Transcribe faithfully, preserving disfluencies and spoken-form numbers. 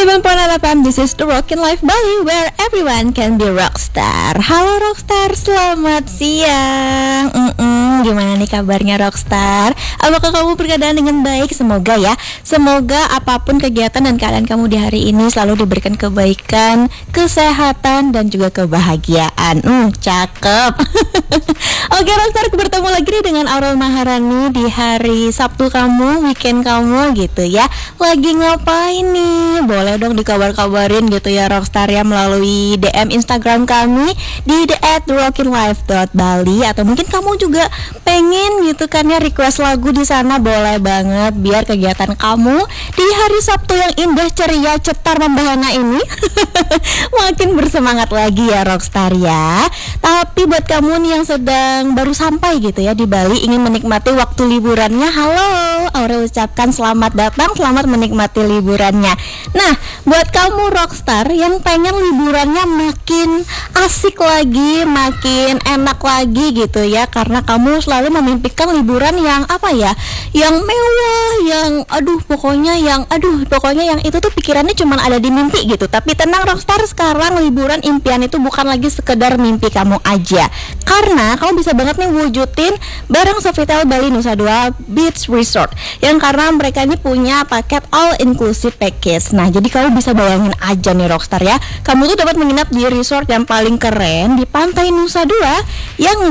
sembilan koma delapan F M, this is the Rockin' Life Bali, where everyone can be rockstar. Halo rockstar, selamat siang. Mm-mm, Gimana nih kabarnya rockstar? Apakah kamu berkeadaan dengan baik? Semoga ya, semoga apapun kegiatan dan keadaan kamu di hari ini selalu diberikan kebaikan, kesehatan, dan juga kebahagiaan. Hmm, cakep. Oke rockstar, bertemu lagi nih dengan Aurel Maharani di hari Sabtu kamu, weekend kamu gitu ya. Lagi ngapain nih? Boleh dong dikabar-kabarin gitu ya rockstar ya, melalui D M Instagram kami di the at rockinlife dot bali, atau mungkin kamu juga pengen gitu kan ya request lagu di sana, boleh banget biar kegiatan kamu di hari Sabtu yang indah, ceria, cetar, membahana ini makin bersemangat lagi ya rockstar ya. Tapi buat kamu nih yang sedang baru sampai gitu ya di Bali, ingin menikmati waktu liburannya, halo, Aurel ucapkan selamat datang, selamat menikmati liburannya. Nah, buat kamu rockstar yang pengen liburannya makin asik lagi, makin enak lagi gitu ya, karena kamu selalu memimpikan liburan yang apa ya, yang mewah, yang aduh pokoknya yang aduh pokoknya yang itu tuh pikirannya cuma ada di mimpi gitu. Tapi tenang rockstar, sekarang liburan impian itu bukan lagi sekedar mimpi kamu aja, karena kamu bisa banget nih wujudin bareng Sofitel Bali Nusa Dua Beach Resort, yang karena mereka ini punya paket all inclusive package. Nah, jadi kamu bisa bayangin aja nih rockstar ya, kamu tuh dapat menginap di resort yang paling keren di pantai Nusa Dua yang